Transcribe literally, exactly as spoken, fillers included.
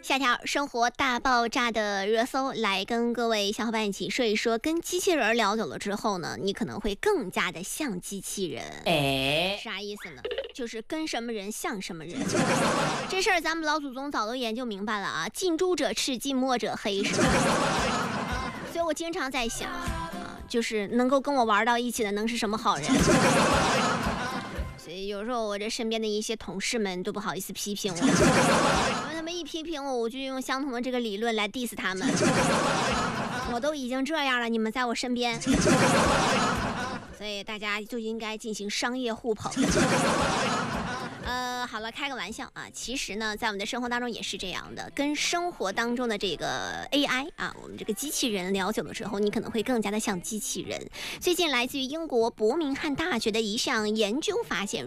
下条生活大爆炸的热搜，来跟各位小伙伴一起说一说，跟机器人聊久了之后呢，你可能会更加的像机器人。哎，啥意思呢？就是跟什么人像什么人。这事儿咱们老祖宗早都研究明白了啊，近朱者赤，近墨者黑，是吧？所以我经常在想啊，就是能够跟我玩到一起的能是什么好人？所以有时候我这身边的一些同事们都不好意思批评我，因为他们一批评我，我就用相同的这个理论来 diss 他们。我都已经这样了，你们在我身边，所以大家就应该进行商业互捧。呃，好了，开个玩笑啊。其实呢，在我们的生活当中也是这样的，跟生活当中的这个 A I 啊，我们这个机器人聊久了之后，你可能会更加的像机器人。最近来自于英国伯明翰大学的一项研究发现